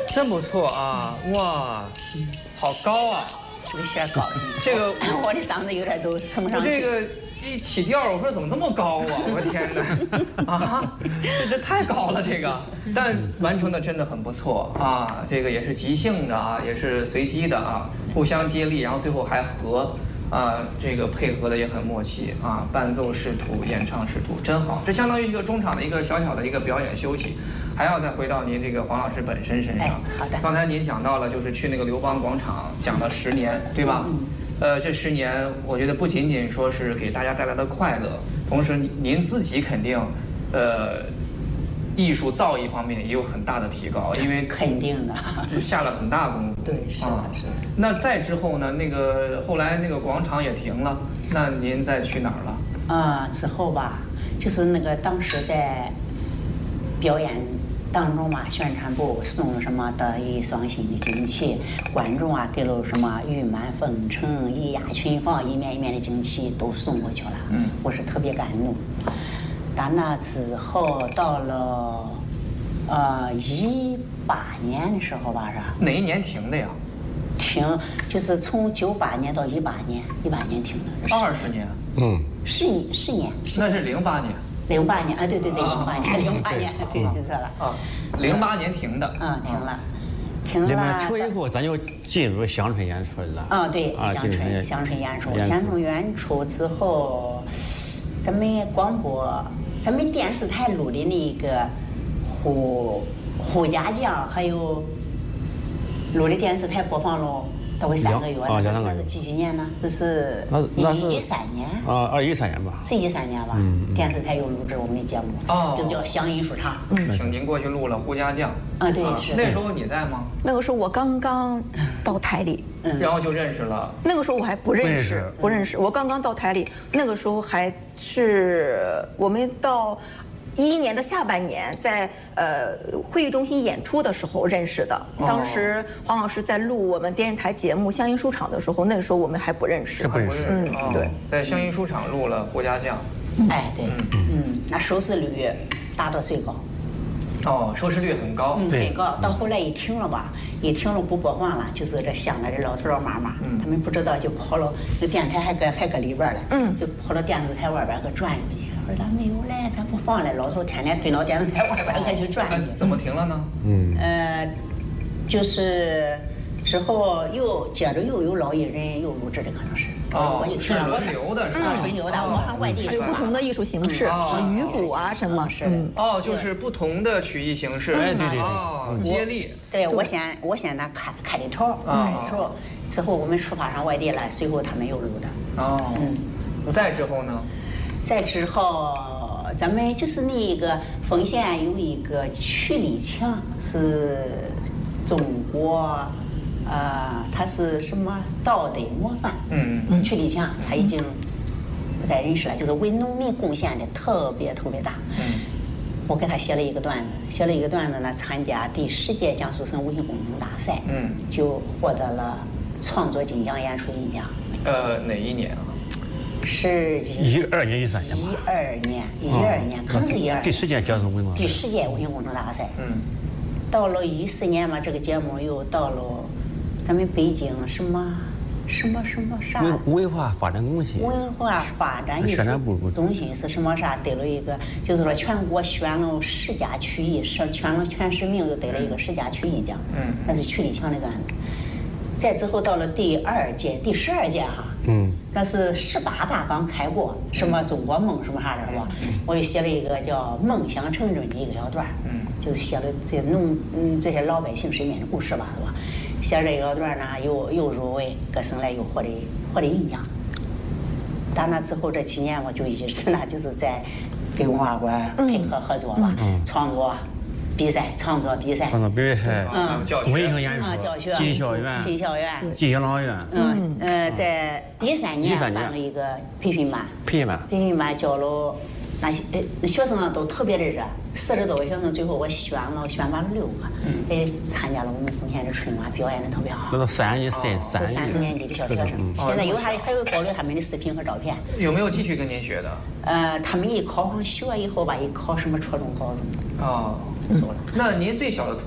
真不错啊！哇，好高啊！ 这个弦高， 这个我的嗓子有点都撑不上去。 这个一起调，我说怎么这么高啊！我的天哪！啊，这太高了这个，但完成的真的很不错啊！这个也是即兴的啊，也是随机的啊，互相接力，然后最后还和。这个配合的也很默契啊，伴奏视图，演唱视图，真好。这相当于一个中场的一个小小的一个表演休息，还要再回到您这个黄老师本身身上。 好的。 刚才您讲到了，就是去那个刘邦广场讲了10年，对吧？这10年，我觉得不仅仅说是给大家带来的快乐，同时您自己肯定，艺术造诣方面也有很大的提高，因为肯定的， 就下了很大功夫。 对，是的，是的。 那再之后呢？后来那个广场也停了，那您再去哪儿了？ 之后吧，就是那个当时在表演当中嘛，宣传部送了什么德艺双馨的锦旗，观众啊给了什么玉满风尘、一亚群芳，一面一面的锦旗都送过去了。我是特别感动。但那之后到了18年的时候吧，是吧？ 哪一年停的呀？ 停就是从98年到18年停的。 20年。 10年。 那是08年。 08年啊，对对对，08年，对，记错了。 08年停的。 停了。 08出以后，咱就进入乡村演出了。 对，乡村演出。乡村演出之后，咱们广播。咱们电视台录的那个胡家将，还有录的电视台播放了大概3个月。那是几年呢？这是13年。 13年吧。 是13年吧？电视台又录制我们的节目，就叫乡音说唱。 请您过去录了胡家将。 对，是。 那时候你在吗？ 那个时候我刚刚到台里。 然后就认识了。 那个时候我还不认识，我刚刚到台里，那个时候还是我们到11年的下半年，在会议中心演出的时候认识的。当时黄老师在录我们电视台节目《乡音书场》的时候，那个时候我们还不认识。 对，在乡音书场录了胡家将。 对，那收视率达到最高。 收视率很高， 很高。到后来一停了不播放了，就是这乡的这老头老妈妈，他们不知道就跑了，那电台还搁里边了，就跑到电视台外边给转出去。我说咋没有来，咋不放了？老头天天蹲到电视台外边给去转去。 怎么停了呢？ 就是之后接着又有老艺人又录制的，可能是。 是轮流的，是吧？ 轮流的，我还外地还有不同的艺术形式，鱼鼓啊什么。 是。 就是不同的曲艺形式。对。接力。 对，我先那开的头，之后我们出发上外地了，随后他们又录的。 再之后呢？ 再之后，咱们就是那个丰县有一个曲力强，是中国。他是什么道德模范？曲力强，他已经不在人世了，就是为农民贡献的特别大。我给他写了一个段子呢，参加第10届江苏省文艺工程大赛，就获得了创作金奖、演出金奖。 哪一年啊？ 是 12年、13年吧。 12年，可能是12。 第10届江苏文艺。 第10届文艺工程大赛。到了14年嘛，这个节目又到了。咱们北京什么啥？ 文化发展中心。 文化发展艺术中心是什么啥？得了一个，就是说全国选了10佳曲艺，全10名又得了一个10佳曲艺奖。那是曲力强的段子。再之后到了第12届哈。那是18大刚开过，什么中国梦什么啥的是吧？我又写了一个叫梦想成真的一个小段，就是写了这些老百姓身边的故事吧，是吧？写这个段呢，又入围，搁省来又获得银奖。打那之后这7年，我就一直呢就是在跟文化馆配合合作吧，创作比赛、 文艺演出、 教学、 进校园、进养老院。 在13年办了一个培训班教了那些学生都特别的热，40多个学生，最后我选拔了6个，参加了我们丰县的春晚，表演的特别好。 都是3年级、 3、4年级的小学生，现在还有保留他们的视频和照片。 有没有继续跟您学的？ 他们一考上学以后吧，一考什么初中、高中，走了。 那您最小的